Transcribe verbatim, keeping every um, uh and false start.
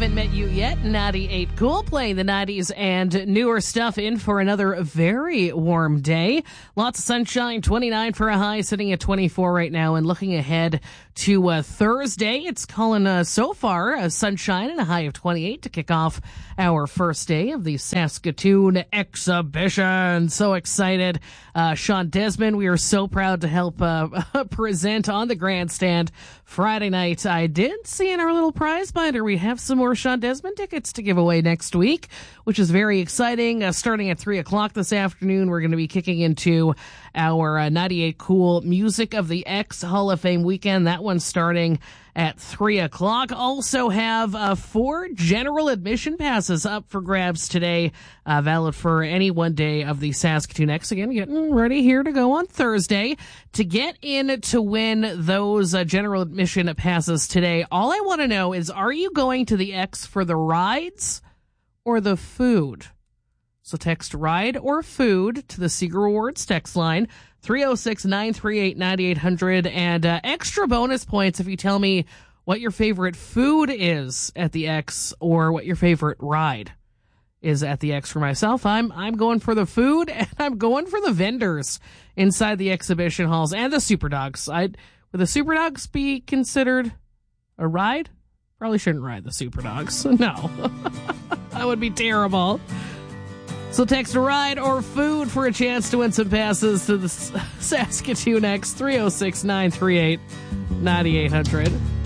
Haven't Met You Yet, ninety-eight Cool, playing the nineties and newer stuff in for another very warm day. Lots of sunshine, twenty-nine for a high, sitting at twenty-four right now, and looking ahead to uh, Thursday. It's calling uh, so far uh, sunshine and a high of twenty-eight to kick off our first day of the Saskatoon exhibition. So excited. Uh, Sean Desmond, we are so proud to help uh, present on the grandstand Friday night. I did see in our little prize binder we have some more Sean Desmond tickets to give away next week, which is very exciting. Uh, starting at three o'clock this afternoon, we're going to be kicking into our uh, ninety-eight Cool Music of the X Hall of Fame weekend. That one's starting at three o'clock. Also have uh, four general admission passes up for grabs today, uh, valid for any one day of the Saskatoon X. Again, getting ready here to go on Thursday. To get in to win those uh, general admission passes today, all I want to know is, are you going to the X for the rides or the food? So text ride or food to the Seeger Rewards text line, three oh six, nine three eight, nine eight hundred, and uh, extra bonus points if you tell me what your favorite food is at the X or what your favorite ride is at the X. For myself, I'm I'm going for the food, and I'm going for the vendors inside the exhibition halls and the Super Dogs. I'd, would the Super Dogs be considered a ride? Probably shouldn't ride the Super Dogs. No. That would be terrible. So text a ride or food for a chance to win some passes to the Saskatoon X, three oh six, nine three eight, nine eight hundred.